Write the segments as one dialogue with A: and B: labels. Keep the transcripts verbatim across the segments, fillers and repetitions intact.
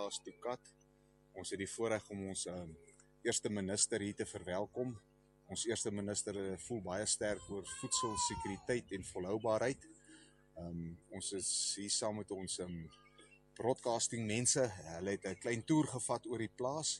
A: Nicolaas Toukat. Ons het die voorreg om ons um, eerste minister hier te verwelkom. Ons eerste minister uh, voel baie sterk oor voedselsekuriteit en volhoubaarheid. Um, ons is hier saam met ons um, broadcasting mense. Hulle het 'n klein toer gevat oor die plaas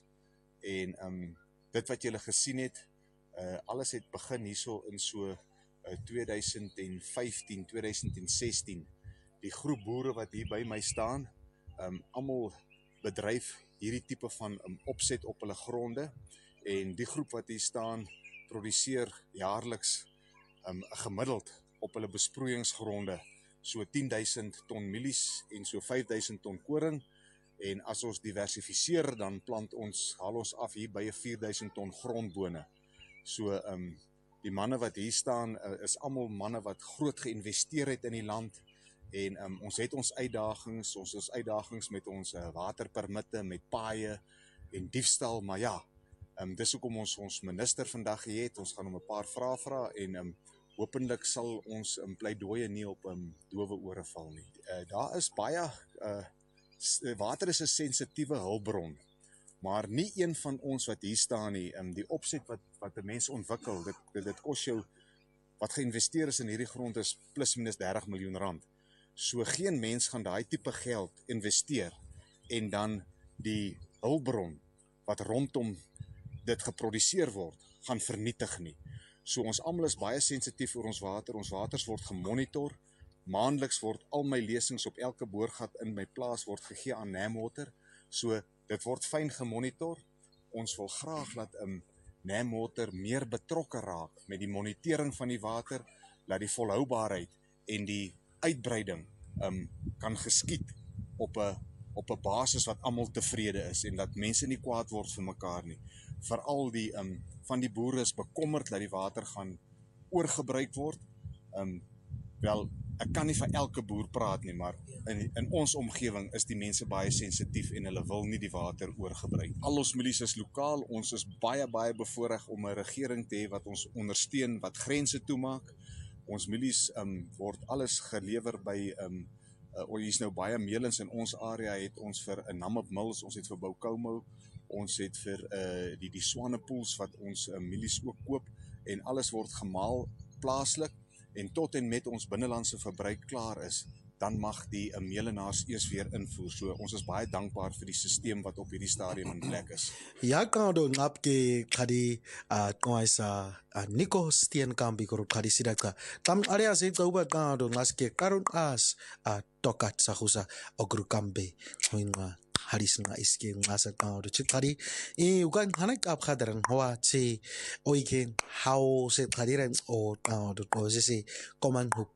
A: en um, dit wat julle gesien het, uh, alles het begin hierso in so uh, twintig vyftien, twintig sestien. Die groep boere wat hier by my staan, um, almal bedryf hierdie tipe van um, opset op hulle gronde en die groep wat hier staan produseer jaarliks um, gemiddeld op hulle besproeiingsgronde so tien duisend ton mielies en so vyf duisend ton koring en as ons diversifiseer dan plant ons, haal ons af hier by vier duisend ton grondbone. So um, die manne wat hier staan uh, is almal manne wat groot geïnvesteer het in die land en um, ons het ons uitdagings, ons is uitdagings met ons uh, waterpermitte, met paaie en diefstal, maar ja, um, dis hoekom ons ons minister vandag het, ons gaan hom 'n paar vrae vra en um, hopelik sal ons um, pleidooie nie op um, dowe ore val nie. Uh, daar is baie, uh, water is 'n sensitiewe hulpbron, maar nie een van ons wat hier staan nie, um, die opset wat, wat 'n mens ontwikkel, dit, dit, dit kos jou, wat geïnvesteer is in hierdie grond is plus minus dertig miljoen rand. So geen mens gaan daai tipe geld investeer en dan die hulpbron wat rondom dit geproduseer word, gaan vernietig nie. So ons almal is baie sensitief oor ons water, ons waters word gemonitor, maandeliks word al my lesings op elke boorgat in my plaas word gegee aan NamWater, so dit word fyn gemonitor. Ons wil graag laat um, NamWater meer betrokke raak met die monitering van die water, laat die volhoubaarheid en die uitbreiding um, kan geskied op 'n op 'n basis wat almal tevrede is en dat mense nie kwaad word vir mekaar nie. Veral die um, van die boere is bekommerd dat die water gaan oorgebruik word. Um, wel, ek kan nie vir elke boer praat nie, maar in, in ons omgewing is die mense baie sensitief en hulle wil nie die water oorgebruik. Al ons mielies is lokaal, ons is baie baie bevoorreg om 'n regering te hê wat ons ondersteun, wat grense toemaak. Ons mielies um, word alles gelewer by, um, uh, hier is nou baie meelens in ons area, het ons vir uh, Namib Mills, ons het vir Boukomo, ons het vir uh, die, die Swanepoels wat ons uh, mielies ook koop en alles word gemaal plaaslik en tot en met ons binnelandse verbruik klaar is, dan mag die uh, meelenaars eers weer invoer. So ons is baie dankbaar vir die sisteem wat op hierdie stadium in plek is.
B: Ja, kan do ngap ke kadi a koisa Nico Steenkamp ko kadi sidaka. Tam area se tauba kan do ngas ke karun as a tokat sa khusa ogrukambe hoinga haris nga iske ngasa kan do chikari e ukan hanak kap khadaran hawa che oike how se khadiran o kan do ko se command hoop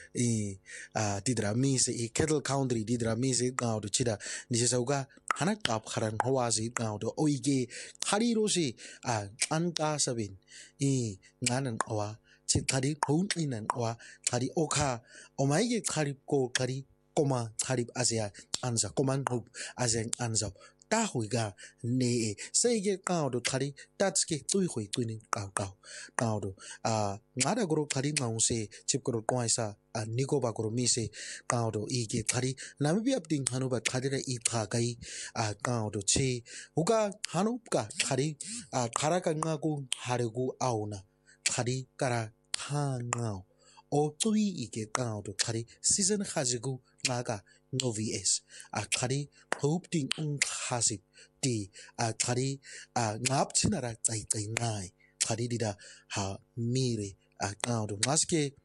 B: i a didramise i kettle country didramise kan do chida ni se sauga hanak kap kharan hawa si kan do oike khari ro si a anta sabin i nganan awa chikari khun inan awa khari okha omai ge khari ko khari koma kharib azia anza koman hope azeng anza ta huiga ne seige kaw do khari tatske tui hui tuinin kaw kaw kaw do a ngada gro khari ngau se chip gro kwaisa a niko ba gro mi se kaw do ige khari namibi upding hanu ba khadira i kha kai a kaw do che huga hanu ka khari a khara ka ngaku haregu auna khari kara kha ngau o tui ige kaw do khari season khajigu naga novies a khari hope ding ung khasip ti a khari a ngap chinara tsai tsai ngai khari dida ha mire a kaw do maske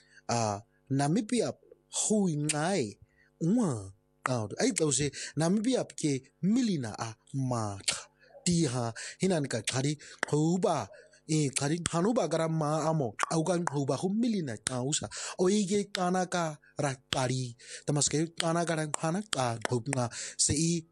B: a namibia hui ngai uma kaw do ai to se namibia ke milina a ma ti ha hinan ka khari hoba e khari hanuba garama amo augan hoba humilina kausa oige kanaka rakari tamaske kanaka ran hanaka hobna sei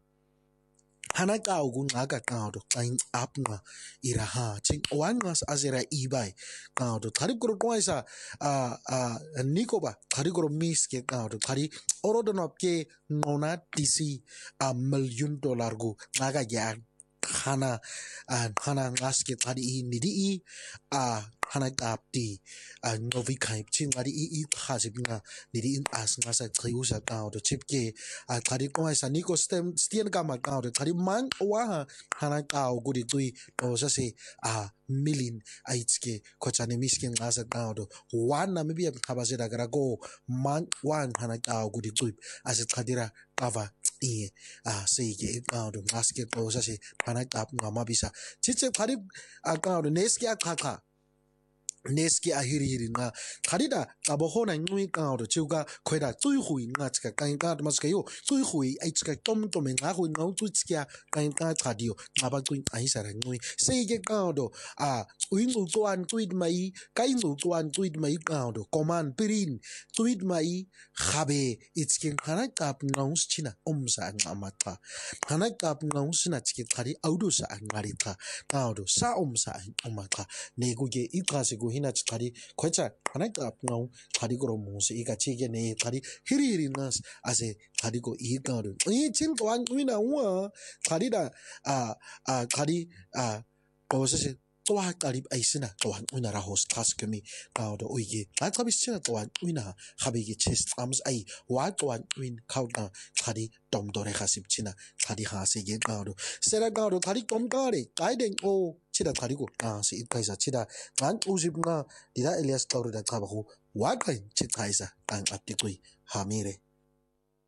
B: hanaka ugun aga kaudo kain apna iraha ching wangas azera ibai kaudo khari gro koisa a a nikoba khari gro mis ke kaudo khari orodonop ke nona tisi a million dollar go aga ya khana khana ngas ke khari nidi a hana kapti a novi kai chin ngari i i khasip nga ni di in as nga sa chiu sa ka do chip ke a khari ko ai sa niko stem stien ka ma ka do khari man wa hana ka o gudi tui o sa se a milin aitske kochane miskin nga sa ka do wana maybe a khabase da gara go man wan hana ka o gudi tui as khadira kava i a se ke ka do ngaske ko sa se hana ka nga mabisa chiche khari a ka do neski a kha neski a hiri hiri nga kharida abo hona ngui ka ro chuga khoida chui hui nga chka kain ka mas ka yo chui hui ai chka tom tom nga hui nga chui chka kain ka chadio nga ba chui ai sa ra ngui sei ke ka ro a chui ngu chuan chui mai kai ngu chuan chui mai ka ro command pirin chui mai khabe it's kin khana kap ngaus china omsa nga mata khana kap ngaus na chki khari audu sa ngari ta ka ro sa omsa omata nego ge i klase go hina chari khocha hana ka ngau chari go mo se ika chege ne chari hiri hiri nas ase chari go i ka ro i chin to an ina wa chari da a a chari a ko se to ha chari ai sina to an ina ra host task kemi ka do oige a chabi sina to an ina khabe ge chest arms ai wa to an win khau da chari tom dore khasip china chari ha se ge ka ro sera ka ro chari tom ka re kai den o chida tharigo ah si paisa chida an uzibna dida elias tawrida chabahu wa kai chithaisa an apti koi hamire